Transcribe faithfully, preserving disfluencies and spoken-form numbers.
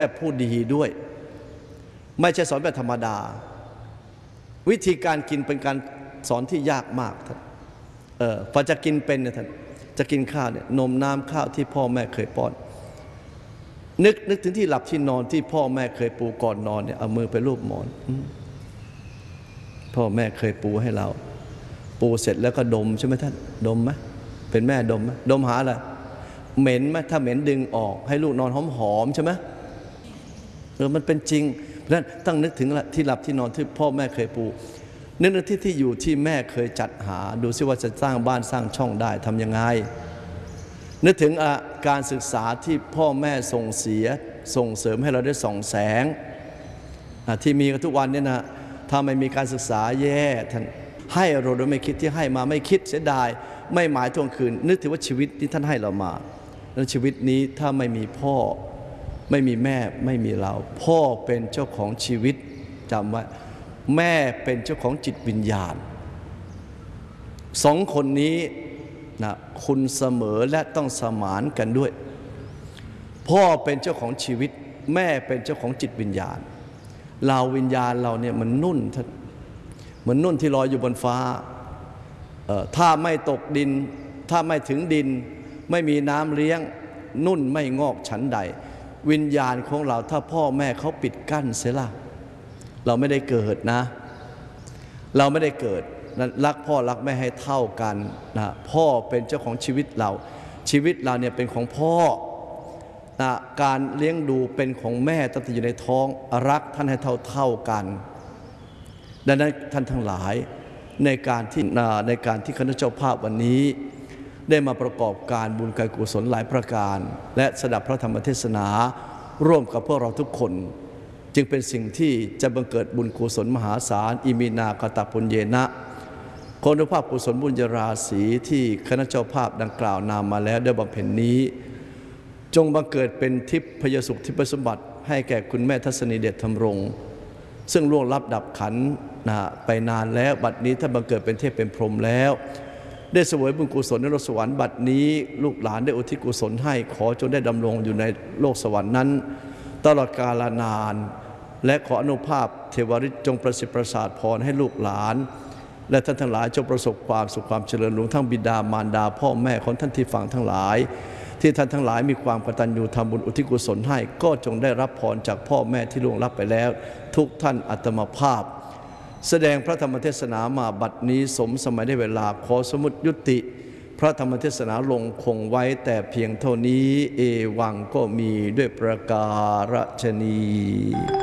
แบบผู้ดีด้วยไม่ใช่สอนแบบธรรมดาวิธีการกินเป็นการสอนที่ยากมากท่านเออพอจะกินเป็นเนี่ยท่านจะกินข้าวเนี่ยนมน้ำข้าวที่พ่อแม่เคยป้อนนึกนึกถึงที่หลับที่นอนที่พ่อแม่เคยปูก่อนนอนเนี่ยเอามือไปลูบหมอนพ่อแม่เคยปูให้เราปูเสร็จแล้วก็ดมใช่ไหมท่านดมไหมเป็นแม่ดมไหมดมหาอะไรเหม็นไหมถ้าเหม็นดึงออกให้ลูกนอนหอมๆใช่ไหมเออมันเป็นจริงเพราะฉะนั้นต้องนึกถึงที่หลับที่นอนที่พ่อแม่เคยปูนึกถึงที่ที่อยู่ที่แม่เคยจัดหาดูซิว่าจะสร้างบ้านสร้างช่องได้ทำยังไงนึกถึงการศึกษาที่พ่อแม่ส่งเสียส่งเสริมให้เราได้ส่องแสงที่มีกันทุกวันเนี่ยนะถ้าไม่มีการศึกษาแย่ท่านให้เราโดยไม่คิดที่ให้มาไม่คิดเสียดายไม่หมายทวงคืนนึกถึงว่าชีวิตที่ท่านให้เรามาแล้วชีวิตนี้ถ้าไม่มีพ่อไม่มีแม่ไม่มีเราพ่อเป็นเจ้าของชีวิตจำไว้แม่เป็นเจ้าของจิตวิญญาณสองคนนี้นะคุณเสมอและต้องสมานกันด้วยพ่อเป็นเจ้าของชีวิตแม่เป็นเจ้าของจิตวิญญาณเราวิญญาณเราเนี่ยมันนุ่นท่านเหมือนนุ่นที่ลอยอยู่บนฟ้าถ้าไม่ตกดินถ้าไม่ถึงดินไม่มีน้ำเลี้ยงนุ่นไม่งอกฉันใดวิญญาณของเราถ้าพ่อแม่เขาปิดกั้นเสียละเราไม่ได้เกิดนะเราไม่ได้เกิดรักพ่อรักแม่ให้เท่ากันนะพ่อเป็นเจ้าของชีวิตเราชีวิตเราเนี่ยเป็นของพ่อนะการเลี้ยงดูเป็นของแม่ตั้งแต่อยู่ในท้องรักท่านให้เท่าเท่ากันดังนั้นท่านทั้งหลายในการที่ในการที่คณะเจ้าภาพวันนี้ได้มาประกอบการบุญกายกุศลหลายประการและสดับพระธรรมเทศนาร่วมกับพวกเราทุกคนจึงเป็นสิ่งที่จะบังเกิดบุญกุศลมหาศาลอิมินากตปุญเยนะคุณภาพกุศลบุญญาราศีที่คณะเจ้าภาพดังกล่าวนามมาแล้วได้บำเพ็ญนี้จงบังเกิดเป็นทิพยสุขทิพยสมบัติให้แก่คุณแม่ทัศนีเดชธรรมรงค์ซึ่งล่วงลับดับขันนะไปนานแล้วบัดนี้ถ้าบังเกิดเป็นเทพเป็นพรหมแล้วได้เสวยบุญกุศลในโลกสวรรค์บัดนี้ลูกหลานได้อุทิศกุศลให้ขอจงได้ดำรงอยู่ในโลกสวรรค์นั้นตลอดกาลนานและขออนุภาพเทวฤทธิ์จงประสิทธิ์ประสาทพรให้ลูกหลานและท่านทั้งหลายจงประสบความสุขความเจริญรวมทั้งบิดามารดาพ่อแม่ของท่านที่ฟังทั้งหลายที่ท่านทั้งหลายมีความกตัญญูทำบุญอุทิศกุศลให้ก็จงได้รับพรจากพ่อแม่ที่ล่วงลับไปแล้วทุกท่านอัตมภาพแสดงพระธรรมเทศนามาบัดนี้สมสมัยได้เวลาขอสมุติยุติพระธรรมเทศนาลงคงไว้แต่เพียงเท่านี้เอวังก็มีด้วยประการฉะนี้